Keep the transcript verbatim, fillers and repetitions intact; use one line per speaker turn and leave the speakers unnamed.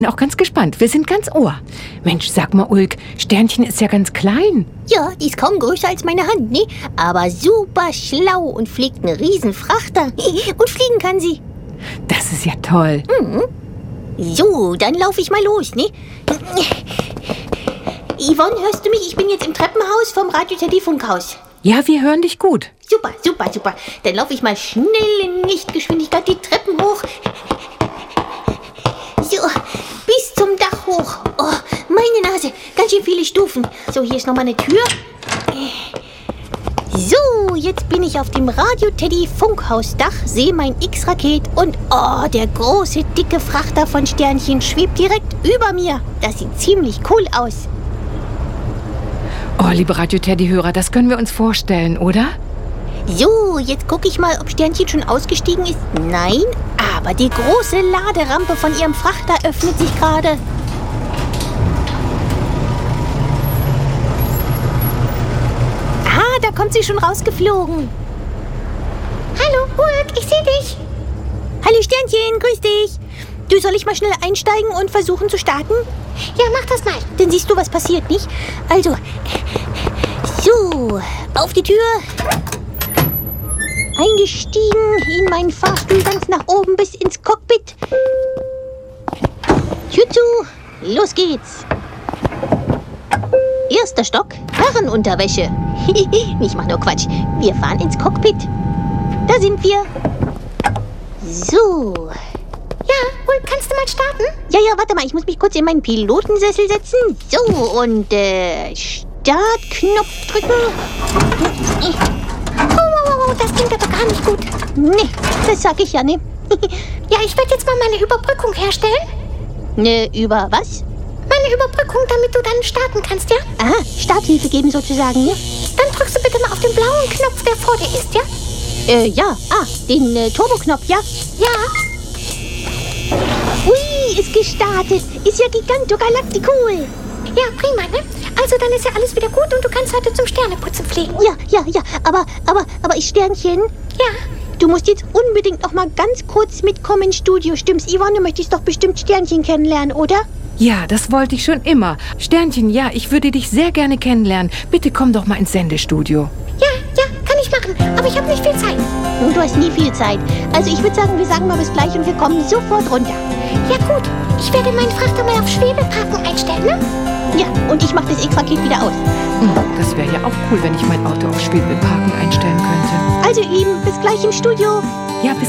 Auch ganz gespannt. Wir sind ganz Ohr. Mensch, sag mal, Ulk, Sternchen ist ja ganz klein.
Ja, die ist kaum größer als meine Hand, ne? Aber super schlau und fliegt einen riesen Frachter. Und fliegen kann sie.
Das ist ja toll.
Mhm. So, dann laufe ich mal los, ne? Yvonne, hörst du mich? Ich bin jetzt im Treppenhaus vom Radio Teddy Funkhaus.
Ja, wir hören dich gut.
Super, super, super. Dann laufe ich mal schnell in Lichtgeschwindigkeit die Treppen hoch. So, bis zum Dach hoch. Oh, meine Nase, ganz schön viele Stufen. So, hier ist nochmal eine Tür. So, jetzt bin ich auf dem Radio-Teddy-Funkhausdach, sehe mein X-Raket und oh, der große, dicke Frachter von Sternchen schwebt direkt über mir. Das sieht ziemlich cool aus.
Oh, liebe Radio-Teddy-Hörer, das können wir uns vorstellen, oder?
So, jetzt gucke ich mal, ob Sternchen schon ausgestiegen ist. Nein, aber die große Laderampe von ihrem Frachter öffnet sich gerade. Ah, da kommt sie schon rausgeflogen. Hallo, Ulk, ich sehe dich. Hallo Sternchen, grüß dich. Du, soll ich mal schnell einsteigen und versuchen zu starten? Ja, mach das mal. Dann siehst du, was passiert, nicht? Also, so, auf die Tür. Eingestiegen in meinen Fahrstuhl ganz nach oben bis ins Cockpit. Tür zu, los geht's. Erster Stock, Herrenunterwäsche. Ich mach nur Quatsch. Wir fahren ins Cockpit. Da sind wir. So. Ja, und kannst du mal starten? Ja, ja, warte mal, ich muss mich kurz in meinen Pilotensessel setzen. So, und äh, Startknopf drücken. Oh, das klingt aber gar nicht gut. Nee, das sag ich ja, ne? Ja, ich werde jetzt mal meine Überbrückung herstellen. Ne, über was? Meine Überbrückung, damit du dann starten kannst, ja? Aha, Starthilfe geben sozusagen, ja? Dann drückst du bitte mal auf den blauen Knopf, der vor dir ist, ja? Äh, ja. Ah, den äh, Turboknopf, ja? Ja. Ui, ist gestartet. Ist ja gigantogalaktikul. Ja, prima, ne? Also dann ist ja alles wieder gut und du kannst heute zum Sterneputzen fliegen. Ja, ja, ja. Aber, aber, aber ich Sternchen? Ja. Du musst jetzt unbedingt noch mal ganz kurz mitkommen ins Studio. Stimmt's, Yvonne? Du möchtest doch bestimmt Sternchen kennenlernen, oder?
Ja, das wollte ich schon immer. Sternchen, ja, ich würde dich sehr gerne kennenlernen. Bitte komm doch mal ins Sendestudio.
Ja, ja, kann ich machen. Aber ich habe nicht viel Zeit. Du hast nie viel Zeit. Also ich würde sagen, wir sagen mal bis gleich und wir kommen sofort runter. Ja gut, ich werde meinen Frachter mal auf Schwebeparken einstellen, ne? Ja, und ich mache das X-Raket wieder aus.
Das wäre ja auch cool, wenn ich mein Auto auf Schwebeparken einstellen könnte.
Also ihr Lieben, bis gleich im Studio.
Ja, bis